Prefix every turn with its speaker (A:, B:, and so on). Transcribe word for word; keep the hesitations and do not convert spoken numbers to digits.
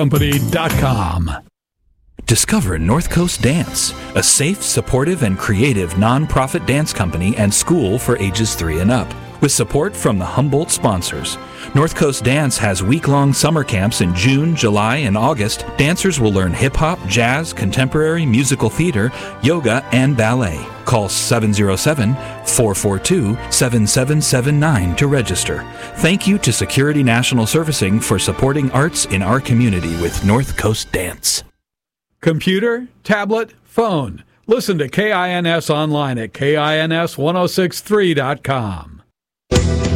A: company dot com.
B: Discover North Coast Dance, a safe, supportive, and creative nonprofit dance company and school for ages three and up. With support from the Humboldt sponsors. North Coast Dance has week-long summer camps in June, July, and August. Dancers will learn hip-hop, jazz, contemporary, musical theater, yoga, and ballet. Call seven oh seven, four four two, seven seven seven nine to register. Thank you to Security National Servicing for supporting arts in our community with North Coast Dance.
A: Computer, tablet, phone. Listen to K I N S online at K I N S ten sixty-three dot com.